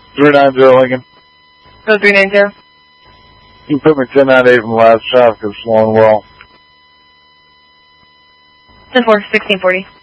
390 Lincoln. Code 390. You put me 1098 from the last traffic is slowing well. 10-4, 1640.